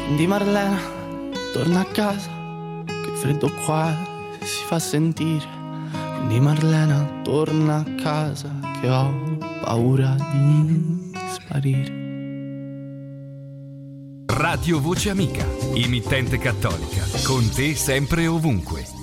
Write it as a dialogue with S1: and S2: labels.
S1: Quindi Marlena, torna a casa, che freddo qua si fa sentire. Quindi Marlena, torna a casa, che ho paura di sparire.
S2: Radio Voce Amica, emittente cattolica, con te sempre e ovunque.